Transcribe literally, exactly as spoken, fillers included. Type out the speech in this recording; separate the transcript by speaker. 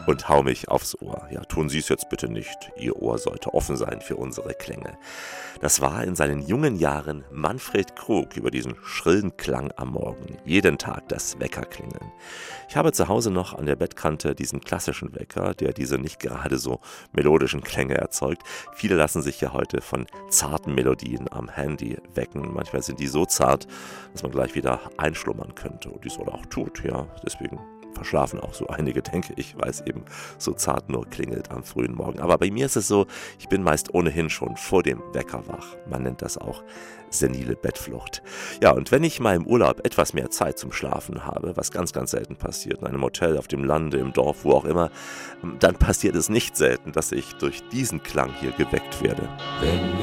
Speaker 1: und hau mich aufs Ohr. Ja, tun Sie es jetzt bitte nicht. Ihr Ohr sollte offen sein für unsere Klänge. Das war in seinen jungen Jahren Manfred Krug über diesen schrillen Klang am Morgen. Jeden Tag das Weckerklingeln. Ich habe zu Hause noch an der Bettkante diesen klassischen Wecker, der diese nicht gerade so melodischen Klänge erzeugt. Viele lassen sich ja heute von zarten Melodien am Handy wecken. Manchmal sind die so zart, dass man gleich wieder einschlummern könnte und dies oder auch tut. Ja, deswegen verschlafen auch so einige, denke ich, weil es eben so zart nur klingelt am frühen Morgen. Aber bei mir ist es so, ich bin meist ohnehin schon vor dem Wecker wach. Man nennt das auch senile Bettflucht. Ja, und wenn ich mal im Urlaub etwas mehr Zeit zum Schlafen habe, was ganz, ganz selten passiert, in einem Hotel, auf dem Lande, im Dorf, wo auch immer, dann passiert es nicht selten, dass ich durch diesen Klang hier geweckt werde.
Speaker 2: Wenn